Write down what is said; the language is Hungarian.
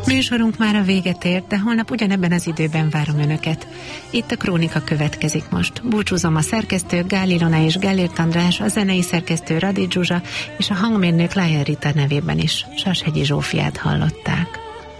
Műsorunk már a véget ért, de holnap ugyanebben az időben várom Önöket. Itt a Krónika következik most. Búcsúzom a szerkesztő Gál Ilona és Gellért András, a zenei szerkesztő Radi Zsuzsa és a hangmérnök Lájer Rita nevében is. Sashegyi Zsófiát hallották.